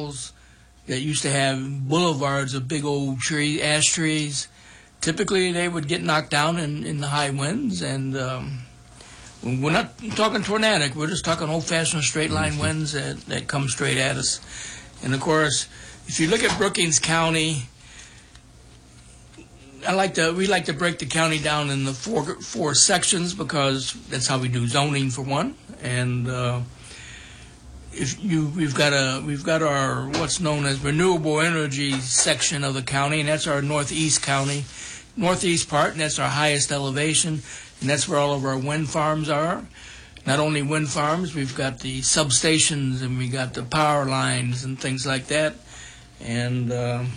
trails that used to have boulevards of big old ash trees. Typically, they would get knocked down in the high winds, and we're not talking tornadic. We're just talking old-fashioned straight-line winds that come straight at us. And, of course, if you look at Brookings County, we like to break the county down in the four sections because that's how we do zoning, for one. And we've got our what's known as renewable energy section of the county, and that's our northeast part, and that's our highest elevation, and that's where all of our wind farms are. Not only wind farms, we've got the substations, and we got the power lines and things like that. And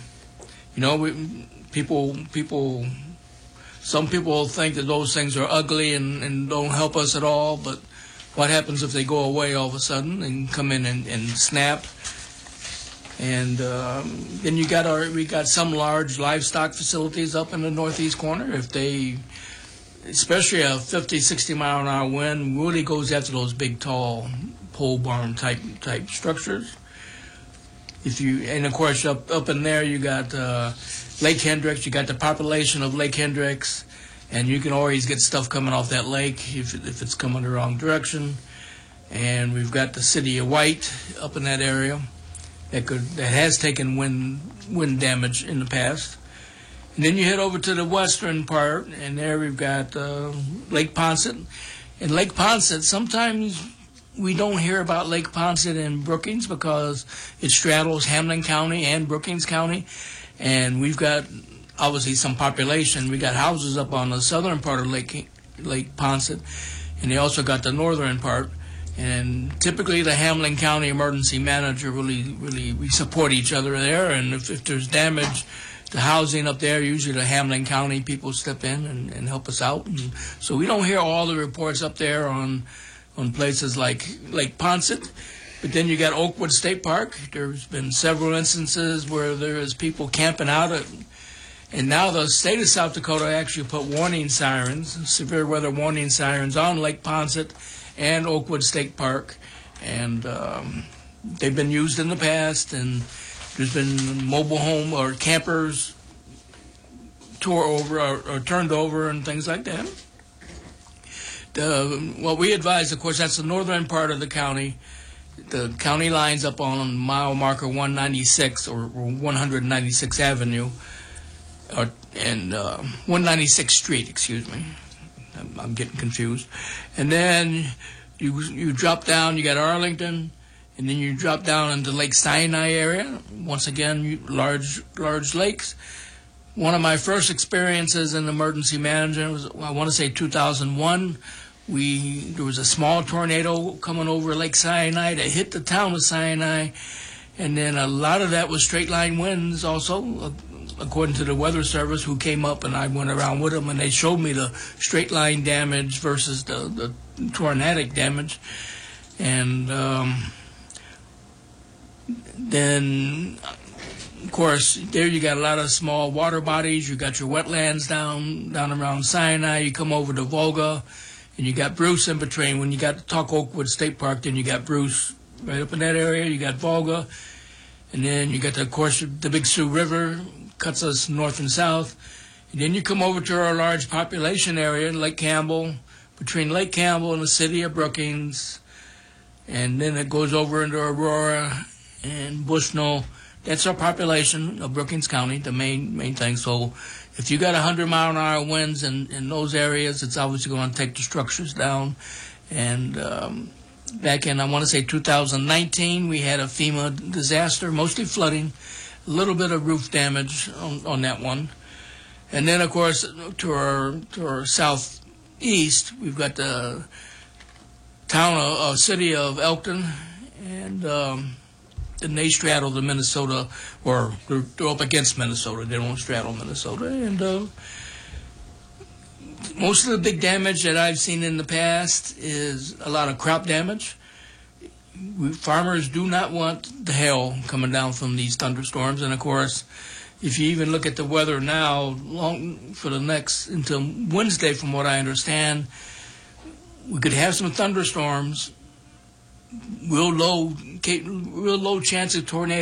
some people think that those things are ugly and don't help us at all, but what happens if they go away all of a sudden and come in and snap? And then we got some large livestock facilities up in the northeast corner. Especially a 50, 60 mile an hour wind really goes after those big, tall pole barn type structures. And of course up in there you got Lake Hendricks. You got the population of Lake Hendricks, and you can always get stuff coming off that lake if it's coming the wrong direction. And we've got the city of White up in that area that has taken wind damage in the past. And then you head over to the western part, and there we've got Lake Poinsett. And Lake Poinsett, sometimes we don't hear about Lake Poinsett in Brookings because it straddles Hamlin County and Brookings County. And we've got, obviously, some population. We got houses up on the southern part of Lake Poinsett, and they also got the northern part. And typically the Hamlin County emergency manager we support each other there. And if there's damage to housing up there, usually the Hamlin County people step in and help us out. And so we don't hear all the reports up there on places like Lake Poinsett. But then you got Oakwood State Park. There's been several instances where there is people camping out and now the state of South Dakota actually put warning sirens, severe weather warning sirens, on Lake Poinsett and Oakwood State Park. And they've been used in the past, and there's been mobile home or campers tore over or turned over and things like that. What we advise, of course, that's the northern part of the county. The county line's up on mile marker 196 or 196th Avenue, and 196th Street, excuse me. I'm getting confused. And then you drop down, you got Arlington, and then you drop down into Lake Sinai area. Once again, large lakes. One of my first experiences in emergency management was, I want to say 2001. There was a small tornado coming over Lake Sinai that hit the town of Sinai, and then a lot of that was straight line winds also, according to the weather service, who came up, and I went around with them, and they showed me the straight line damage versus the tornadic damage. And then, of course, there you got a lot of small water bodies. You got your wetlands down around Sinai. You come over to Volga, and you got Bruce in between. When you got to talk Oakwood State Park, then you got Bruce right up in that area. You got Volga, and then you got, of course, the Big Sioux River cuts us north and south. And then you come over to our large population area, Lake Campbell, between Lake Campbell and the city of Brookings, and then it goes over into Aurora and Bushnell. That's our population of Brookings County, the main thing. So if you got 100-mile-an-hour winds in those areas, it's obviously going to take the structures down. And back in, I want to say 2019, we had a FEMA disaster, mostly flooding, a little bit of roof damage on that one. And then, of course, to our southeast, we've got the city of Elkton, and they straddle the Minnesota, or they're up against Minnesota. They don't straddle Minnesota. And most of the big damage that I've seen in the past is a lot of crop damage. Farmers do not want the hail coming down from these thunderstorms. And, of course, if you even look at the weather now, until Wednesday, from what I understand, we could have some thunderstorms, real low chance of tornadoes.